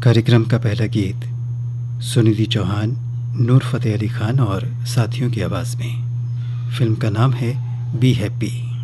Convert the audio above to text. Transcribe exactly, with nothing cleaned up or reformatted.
कार्यक्रम का पहला गीत सुनिधि चौहान, नूर फतेह अली खान और साथियों की आवाज़ में। फिल्म का नाम है बी हैप्पी।